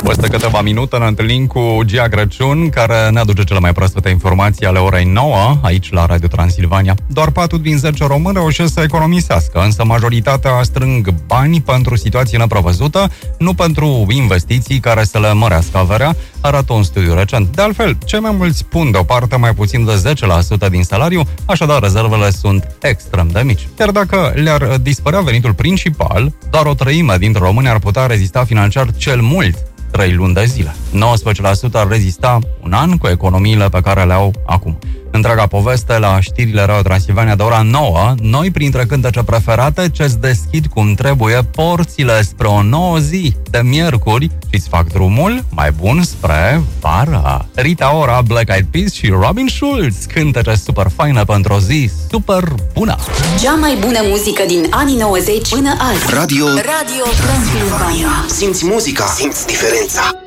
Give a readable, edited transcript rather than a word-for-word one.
Peste câteva minute ne întâlnim cu Gia Crăciun, care ne aduce cele mai proaspete informații ale orei 9, aici la Radio Transilvania. Doar 4 din 10 români reușesc să economisească, însă majoritatea strâng bani pentru situații neprevăzută, nu pentru investiții care să le mărească averea, arată un studiu recent. De altfel, cei mai mulți pun deoparte mai puțin de 10% din salariu, așadar rezervele sunt extrem de mici. Iar dacă le-ar dispărea venitul principal, doar o treime dintre români ar putea rezista financiar cel mult 3 luni de zile. 19% ar rezista un an cu economiile pe care le au acum. Întreaga poveste la știrile Radio Transilvania de ora 9, noi printre cântece preferate ce-ți deschid cum trebuie porțile spre o nouă zi de miercuri și îți fac drumul mai bun spre vară. Rita Ora, Black Eyed Peas și Robin Schulz, cântece super faine pentru o zi super bună. Cea mai bună muzică din anii 90 până azi. Radio Transilvania. Simți muzica, simți diferența.